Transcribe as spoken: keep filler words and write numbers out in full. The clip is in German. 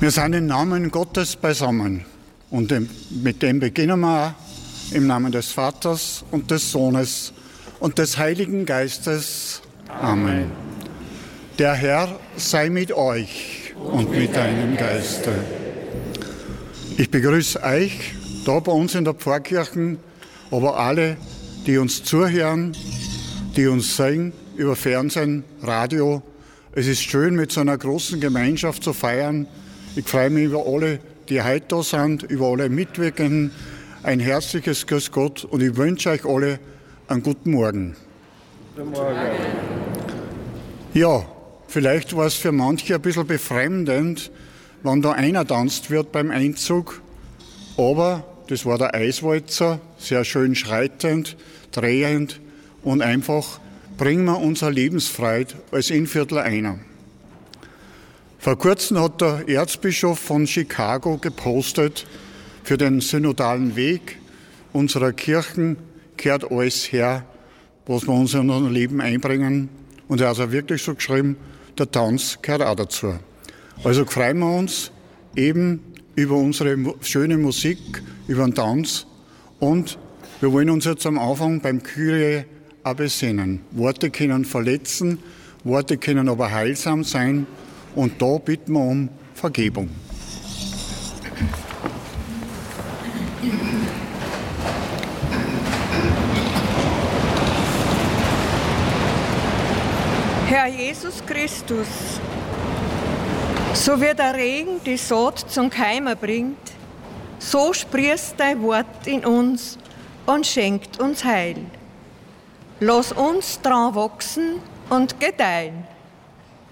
Wir sind im Namen Gottes beisammen und mit dem beginnen wir auch im Namen des Vaters und des Sohnes und des Heiligen Geistes. Amen. Der Herr sei mit euch und mit deinem Geiste. Ich begrüße euch da bei uns in der Pfarrkirche, aber alle, die uns zuhören, die uns sehen über Fernsehen, Radio. Es ist schön, mit so einer großen Gemeinschaft zu feiern. Ich freue mich über alle, die heute da sind, über alle Mitwirkenden. Ein herzliches Grüß Gott und ich wünsche euch alle einen guten Morgen. Guten Morgen. Ja, vielleicht war es für manche ein bisschen befremdend, wenn da einer tanzt wird beim Einzug. Aber das war der Eiswalzer, sehr schön schreitend, drehend und einfach bringen wir unsere Lebensfreude als Innviertler einer. Vor kurzem hat der Erzbischof von Chicago gepostet, für den synodalen Weg unserer Kirchen kehrt alles her, was wir uns in unser Leben einbringen. Und er hat also wirklich so geschrieben, der Tanz gehört auch dazu. Also freuen wir uns eben über unsere schöne Musik, über den Tanz und wir wollen uns jetzt am Anfang beim Kyrie auch besinnen. Worte können verletzen, Worte können aber heilsam sein und da bitten wir um Vergebung. Herr Jesus Christus, so wie der Regen die Saat zum Keimen bringt, so sprießt dein Wort in uns und schenkt uns Heil. Lass uns dran wachsen und gedeihen.